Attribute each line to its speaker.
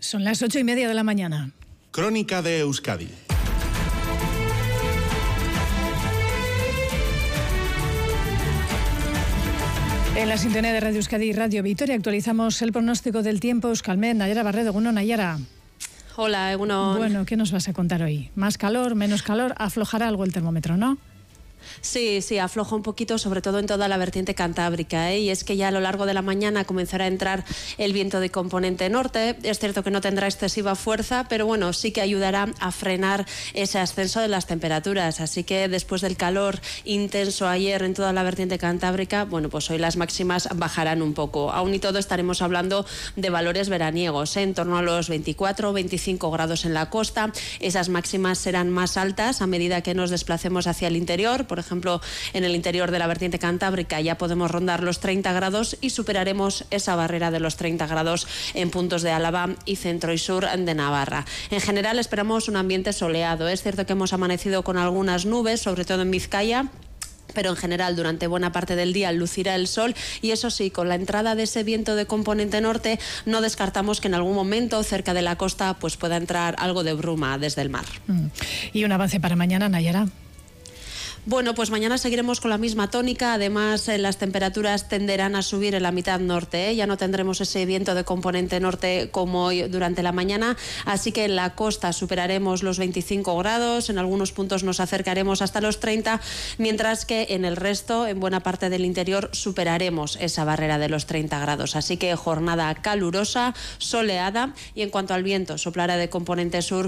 Speaker 1: Son las 8:30 de la mañana.
Speaker 2: Crónica de Euskadi.
Speaker 1: En la sintonía de Radio Euskadi y Radio Vitoria actualizamos el pronóstico del tiempo. Euskalmet, Nayara Barredo, Egunon, Nayara.
Speaker 3: Hola, Egunon.
Speaker 1: Bueno, ¿qué nos vas a contar hoy? ¿Más calor, menos calor? Aflojará algo el termómetro, ¿no?
Speaker 3: Sí, afloja un poquito, sobre todo en toda la vertiente cantábrica, ¿eh? Y es que ya a lo largo de la mañana comenzará a entrar el viento de componente norte. Es cierto que no tendrá excesiva fuerza, pero bueno, sí que ayudará a frenar ese ascenso de las temperaturas. Así que después del calor intenso ayer en toda la vertiente cantábrica, bueno, pues hoy las máximas bajarán un poco. Aún y todo estaremos hablando de valores veraniegos, ¿eh? En torno a los 24 o 25 grados en la costa. Esas máximas serán más altas a medida que nos desplacemos hacia el interior. Por ejemplo, en el interior de la vertiente cantábrica ya podemos rondar los 30 grados y superaremos esa barrera de los 30 grados en puntos de Álava y centro y sur de Navarra. En general esperamos un ambiente soleado. Es cierto que hemos amanecido con algunas nubes, sobre todo en Vizcaya, pero en general durante buena parte del día lucirá el sol y eso sí, con la entrada de ese viento de componente norte no descartamos que en algún momento cerca de la costa pues pueda entrar algo de bruma desde el mar.
Speaker 1: Y un avance para mañana, Nayara.
Speaker 3: Bueno, pues mañana seguiremos con la misma tónica. Además, las temperaturas tenderán a subir en la mitad norte, ¿eh? Ya no tendremos ese viento de componente norte como hoy durante la mañana. Así que en la costa superaremos los 25 grados. En algunos puntos nos acercaremos hasta los 30, mientras que en el resto, en buena parte del interior, superaremos esa barrera de los 30 grados. Así que jornada calurosa, soleada y en cuanto al viento, soplará de componente sur